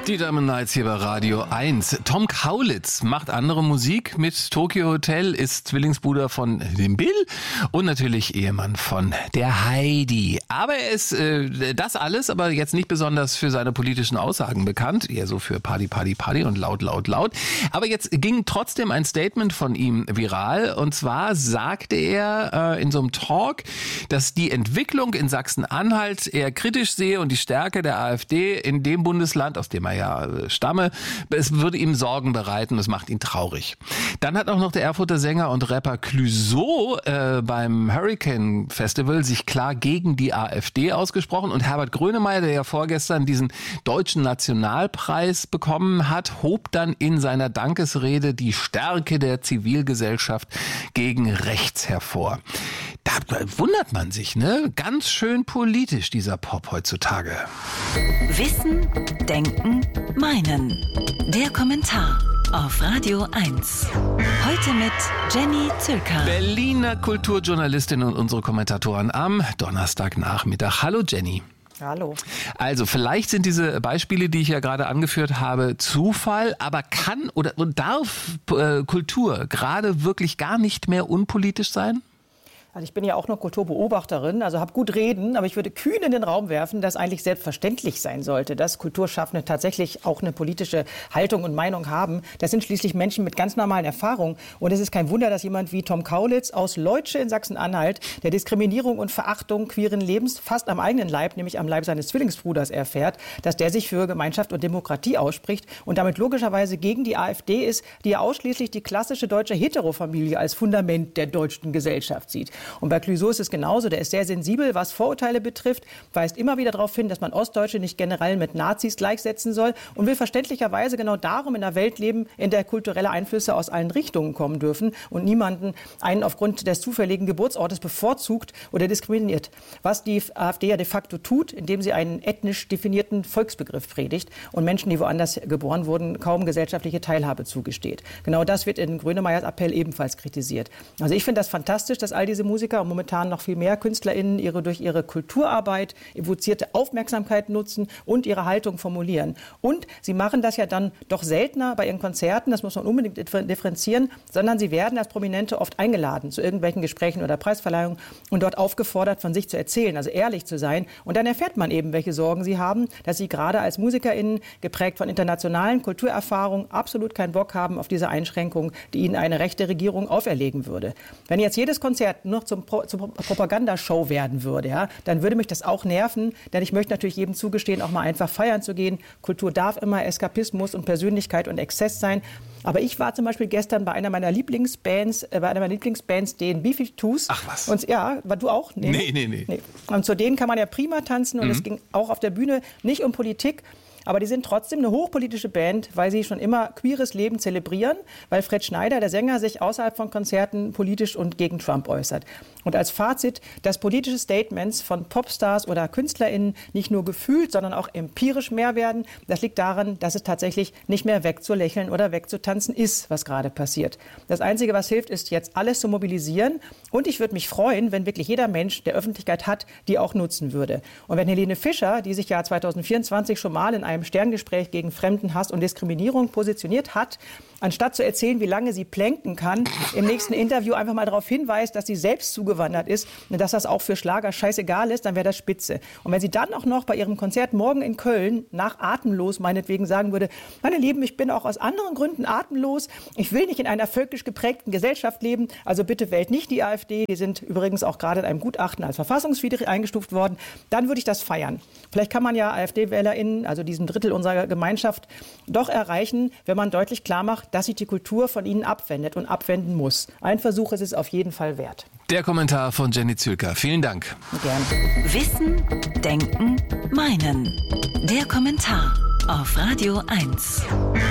Die Diamond Nights hier bei Radio 1. Tom Kaulitz macht andere Musik mit Tokyo Hotel, ist Zwillingsbruder von dem Bill und natürlich Ehemann von der Heidi. Aber er ist das alles, aber jetzt nicht besonders für seine politischen Aussagen bekannt, eher so für Party, Party, Party und laut, laut, laut. Aber jetzt ging trotzdem ein Statement von ihm viral und zwar sagte er in so einem Talk, dass die Entwicklung in Sachsen-Anhalt eher kritisch sehe und die Stärke der AfD in dem Bundesland, aus dem er ja stamme, es würde ihm Sorgen bereiten, das macht ihn traurig. Dann hat auch noch der Erfurter Sänger und Rapper Clouseau beim Hurricane Festival sich klar gegen die AfD ausgesprochen und Herbert Grönemeyer, der ja vorgestern diesen deutschen Nationalpreis bekommen hat, hob dann in seiner Dankesrede die Stärke der Zivilgesellschaft gegen rechts hervor. Da wundert man sich, ne? Ganz schön politisch, dieser Pop heutzutage. Wissen, Denken, Meinen. Der Kommentar auf Radio 1. Heute mit Jenny Zülker. Berliner Kulturjournalistin und unsere Kommentatoren am Donnerstagnachmittag. Hallo Jenny. Hallo. Also vielleicht sind diese Beispiele, die ich ja gerade angeführt habe, Zufall, aber kann oder darf Kultur gerade wirklich gar nicht mehr unpolitisch sein? Also ich bin ja auch noch Kulturbeobachterin, also habe gut reden, aber ich würde kühn in den Raum werfen, dass eigentlich selbstverständlich sein sollte, dass Kulturschaffende tatsächlich auch eine politische Haltung und Meinung haben. Das sind schließlich Menschen mit ganz normalen Erfahrungen. Und es ist kein Wunder, dass jemand wie Tom Kaulitz aus Leutsche in Sachsen-Anhalt, der Diskriminierung und Verachtung queeren Lebens fast am eigenen Leib, nämlich am Leib seines Zwillingsbruders erfährt, dass der sich für Gemeinschaft und Demokratie ausspricht und damit logischerweise gegen die AfD ist, die ja ausschließlich die klassische deutsche Heterofamilie als Fundament der deutschen Gesellschaft sieht. Und bei Clouseau ist es genauso. Der ist sehr sensibel, was Vorurteile betrifft, weist immer wieder darauf hin, dass man Ostdeutsche nicht generell mit Nazis gleichsetzen soll und will verständlicherweise genau darum in einer Welt leben, in der kulturelle Einflüsse aus allen Richtungen kommen dürfen und niemanden einen aufgrund des zufälligen Geburtsortes bevorzugt oder diskriminiert. Was die AfD ja de facto tut, indem sie einen ethnisch definierten Volksbegriff predigt und Menschen, die woanders geboren wurden, kaum gesellschaftliche Teilhabe zugesteht. Genau das wird in Grönemeyers Appell ebenfalls kritisiert. Also ich finde das fantastisch, dass all diese Musiker und momentan noch viel mehr KünstlerInnen durch ihre Kulturarbeit evozierte Aufmerksamkeit nutzen und ihre Haltung formulieren. Und sie machen das ja dann doch seltener bei ihren Konzerten, das muss man unbedingt differenzieren, sondern sie werden als Prominente oft eingeladen zu irgendwelchen Gesprächen oder Preisverleihungen und dort aufgefordert, von sich zu erzählen, also ehrlich zu sein. Und dann erfährt man eben, welche Sorgen sie haben, dass sie gerade als MusikerInnen, geprägt von internationalen Kulturerfahrungen, absolut keinen Bock haben auf diese Einschränkungen, die ihnen eine rechte Regierung auferlegen würde. Wenn jetzt jedes Konzert nur zur Propagandashow werden würde, ja, dann würde mich das auch nerven, denn ich möchte natürlich jedem zugestehen, auch mal einfach feiern zu gehen. Kultur darf immer Eskapismus und Persönlichkeit und Exzess sein. Aber ich war zum Beispiel gestern bei einer meiner Lieblingsbands, den Beefy-Toos. Ach was. Und ja, war du auch? Nee. Und zu denen kann man ja prima tanzen und es ging auch auf der Bühne nicht um Politik. Aber die sind trotzdem eine hochpolitische Band, weil sie schon immer queeres Leben zelebrieren, weil Fred Schneider, der Sänger, sich außerhalb von Konzerten politisch und gegen Trump äußert. Und als Fazit, dass politische Statements von Popstars oder KünstlerInnen nicht nur gefühlt, sondern auch empirisch mehr werden, das liegt daran, dass es tatsächlich nicht mehr wegzulächeln oder wegzutanzen ist, was gerade passiert. Das Einzige, was hilft, ist jetzt alles zu mobilisieren. Und ich würde mich freuen, wenn wirklich jeder Mensch, der Öffentlichkeit hat, die auch nutzen würde. Und wenn Helene Fischer, die sich ja 2024 schon mal in einem Sterngespräch gegen Fremdenhass und Diskriminierung positioniert hat, anstatt zu erzählen, wie lange sie plänken kann, im nächsten Interview einfach mal darauf hinweist, dass sie selbst zugewandert ist und dass das auch für Schlager scheißegal ist, dann wäre das spitze. Und wenn sie dann auch noch bei ihrem Konzert morgen in Köln nach Atemlos meinetwegen sagen würde, meine Lieben, ich bin auch aus anderen Gründen atemlos, ich will nicht in einer völkisch geprägten Gesellschaft leben, also bitte wählt nicht die AfD, die sind übrigens auch gerade in einem Gutachten als verfassungswidrig eingestuft worden, dann würde ich das feiern. Vielleicht kann man ja AfD-WählerInnen, also diesen Drittel unserer Gemeinschaft, doch erreichen, wenn man deutlich klar macht, dass sich die Kultur von ihnen abwendet und abwenden muss. Ein Versuch ist es auf jeden Fall wert. Der Kommentar von Jenny Zülker. Vielen Dank. Gerne. Wissen, Denken, Meinen. Der Kommentar auf Radio 1.